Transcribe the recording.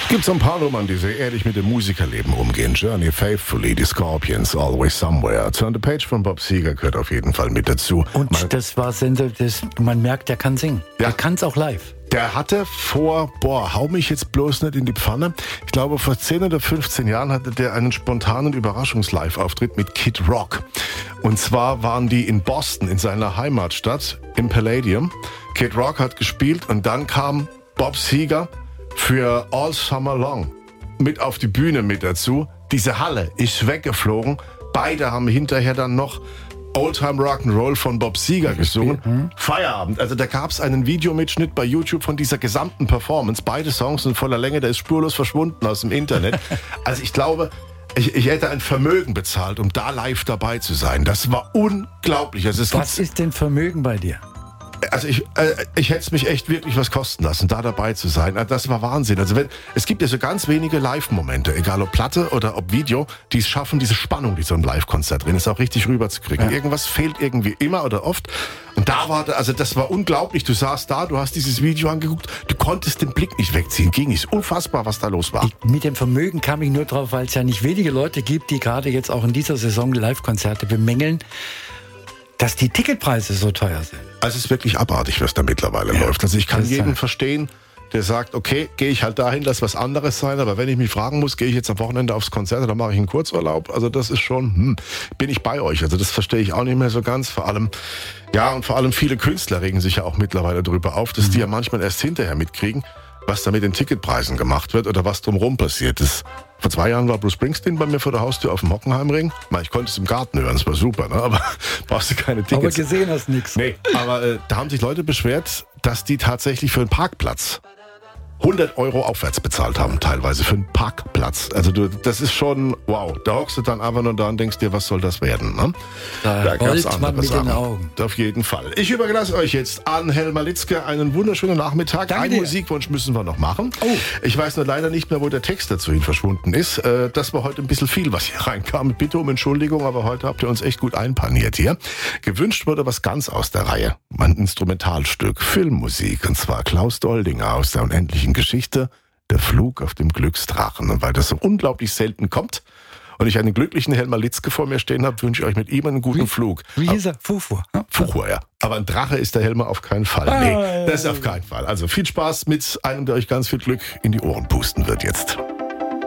Gibt so ein paar Nummern, die sehr ehrlich mit dem Musikerleben umgehen. Journey Faithfully, die Scorpions, Always Somewhere. Turn the Page von Bob Seger gehört auf jeden Fall mit dazu. Und man merkt, der kann singen. Ja. Der kann es auch live. Der hatte hau mich jetzt bloß nicht in die Pfanne. Ich glaube, vor 10 oder 15 Jahren hatte der einen spontanen Überraschungs-Live-Auftritt mit Kid Rock. Und zwar waren die in Boston, in seiner Heimatstadt, im Palladium. Kid Rock hat gespielt und dann kam Bob Seger für All Summer Long mit auf die Bühne mit dazu. Diese Halle ist weggeflogen. Beide haben hinterher dann noch Oldtime Rock'n'Roll von Bob Seger gesungen. Feierabend. Also da gab es einen Videomitschnitt bei YouTube von dieser gesamten Performance. Beide Songs in voller Länge, der ist spurlos verschwunden aus dem Internet. Also ich glaube, ich hätte ein Vermögen bezahlt, um da live dabei zu sein. Das war unglaublich. Also was ist denn Vermögen bei dir? Also ich hätte es mich echt wirklich was kosten lassen, da dabei zu sein. Also das war Wahnsinn. Also es gibt ja so ganz wenige Live-Momente, egal ob Platte oder ob Video, die es schaffen, diese Spannung, die so ein Live-Konzert drin ist, auch richtig rüberzukriegen. Ja. Irgendwas fehlt irgendwie immer oder oft. Und das war unglaublich. Du saßt da, du hast dieses Video angeguckt, du konntest den Blick nicht wegziehen. Ging nicht. Unfassbar, was da los war. Mit dem Vermögen kam ich nur drauf, weil es ja nicht wenige Leute gibt, die gerade jetzt auch in dieser Saison Live-Konzerte bemängeln, dass die Ticketpreise so teuer sind. Also es ist wirklich abartig, was da mittlerweile läuft. Also ich kann jeden verstehen, der sagt, okay, gehe ich halt dahin, lass was anderes sein, aber wenn ich mich fragen muss, gehe ich jetzt am Wochenende aufs Konzert oder mache ich einen Kurzurlaub? Also das ist schon, bin ich bei euch. Also das verstehe ich auch nicht mehr so ganz. Vor allem viele Künstler regen sich ja auch mittlerweile darüber auf, dass die ja manchmal erst hinterher mitkriegen, was da mit den Ticketpreisen gemacht wird oder was drumherum passiert ist. Vor 2 Jahren war Bruce Springsteen bei mir vor der Haustür auf dem Hockenheimring. Ich konnte es im Garten hören, das war super, ne? Aber brauchst du keine Tickets. Aber gesehen hast nichts. Nee, aber da haben sich Leute beschwert, dass die tatsächlich für einen Parkplatz 100 € aufwärts bezahlt haben, teilweise für einen Parkplatz. Also das ist schon, wow. Da hockst du dann einfach nur da und denkst dir, was soll das werden? Ne? Da gab's andere mit Sachen. Den Augen. Auf jeden Fall. Ich überlasse euch jetzt an Helma Litzke einen wunderschönen Nachmittag. Danke Einen dir. Musikwunsch müssen wir noch machen. Oh. Ich weiß nur leider nicht mehr, wo der Text dazu hin verschwunden ist. Das war heute ein bisschen viel, was hier reinkam. Bitte um Entschuldigung, aber heute habt ihr uns echt gut einpaniert hier. Gewünscht wurde was ganz aus der Reihe. Ein Instrumentalstück, Filmmusik. Und zwar Klaus Doldinger aus der unendlichen Geschichte, der Flug auf dem Glücksdrachen. Und weil das so unglaublich selten kommt und ich einen glücklichen Helma Litzke vor mir stehen habe, wünsche ich euch mit ihm einen guten Flug. Wie hieß er? Fuchur. Fuchur, ja. Aber ein Drache ist der Helma auf keinen Fall. Nee, das ist auf keinen Fall. Also viel Spaß mit einem, der euch ganz viel Glück in die Ohren pusten wird jetzt.